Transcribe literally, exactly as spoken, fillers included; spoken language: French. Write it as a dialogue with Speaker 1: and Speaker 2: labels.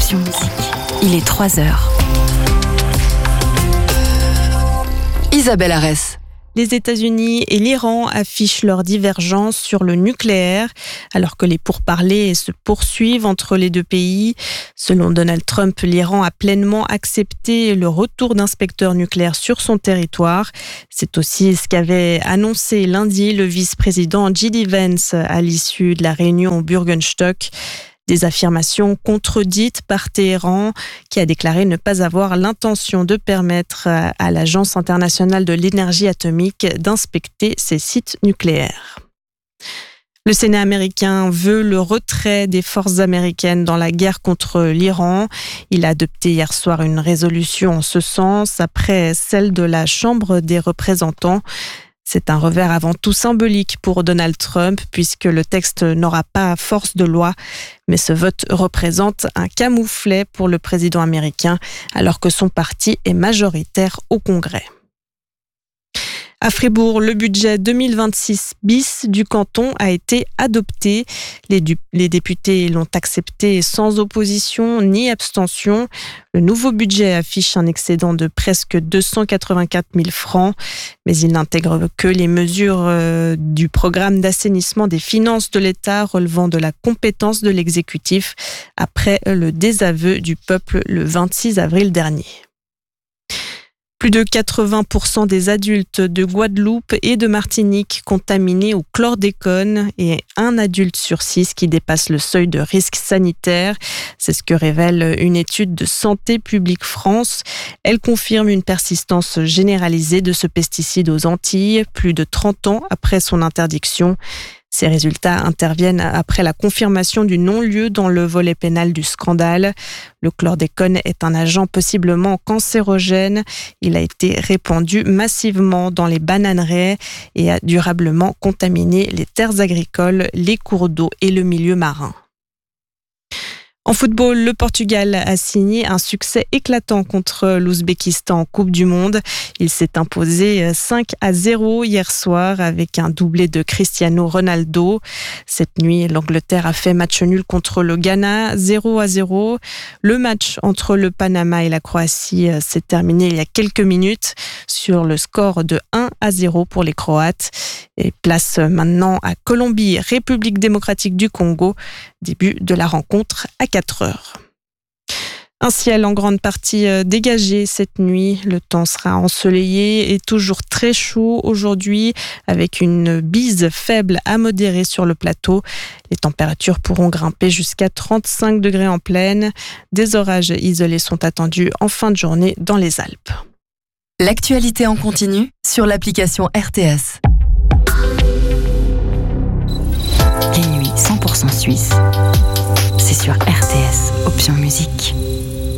Speaker 1: Option Musique. Il est trois heures. Isabelle Arès.
Speaker 2: Les États-Unis et l'Iran affichent leurs divergences sur le nucléaire, alors que les pourparlers se poursuivent entre les deux pays. Selon Donald Trump, l'Iran a pleinement accepté le retour d'inspecteurs nucléaires sur son territoire. C'est aussi ce qu'avait annoncé lundi le vice-président J D Vance à l'issue de la réunion au Bürgenstock. Des affirmations contredites par Téhéran, qui a déclaré ne pas avoir l'intention de permettre à l'Agence internationale de l'énergie atomique d'inspecter ses sites nucléaires. Le Sénat américain veut le retrait des forces américaines dans la guerre contre l'Iran. Il a adopté hier soir une résolution en ce sens, après celle de la Chambre des représentants. C'est un revers avant tout symbolique pour Donald Trump, puisque le texte n'aura pas force de loi. Mais ce vote représente un camouflet pour le président américain, alors que son parti est majoritaire au Congrès. À Fribourg, le budget deux mille vingt-six bis du canton a été adopté. Les, du- les députés l'ont accepté sans opposition ni abstention. Le nouveau budget affiche un excédent de presque deux cent quatre-vingt-quatre mille francs, mais il n'intègre que les mesures euh, du programme d'assainissement des finances de l'État relevant de la compétence de l'exécutif après le désaveu du peuple le vingt-six avril dernier. Plus de quatre-vingts pour cent des adultes de Guadeloupe et de Martinique contaminés au chlordécone et un adulte sur six qui dépasse le seuil de risque sanitaire. C'est ce que révèle une étude de Santé publique France. Elle confirme une persistance généralisée de ce pesticide aux Antilles, plus de trente ans après son interdiction. Ces résultats interviennent après la confirmation du non-lieu dans le volet pénal du scandale. Le chlordécone est un agent possiblement cancérogène. Il a été répandu massivement dans les bananeraies et a durablement contaminé les terres agricoles, les cours d'eau et le milieu marin. En football, le Portugal a signé un succès éclatant contre l'Ouzbékistan en Coupe du Monde. Il s'est imposé cinq à zéro hier soir avec un doublé de Cristiano Ronaldo. Cette nuit, l'Angleterre a fait match nul contre le Ghana, zéro à zéro. Le match entre le Panama et la Croatie s'est terminé il y a quelques minutes sur le score de un à zéro pour les Croates. Et place maintenant à Colombie, République démocratique du Congo. Début de la rencontre à quatre heures. Un ciel en grande partie dégagé cette nuit. Le temps sera ensoleillé et toujours très chaud aujourd'hui avec une bise faible à modérée sur le plateau. Les températures pourront grimper jusqu'à trente-cinq degrés en plaine. Des orages isolés sont attendus en fin de journée dans les Alpes.
Speaker 1: L'actualité en continu sur l'application R T S. Les nuits cent pour cent suisses, c'est sur R T S, Option Musique.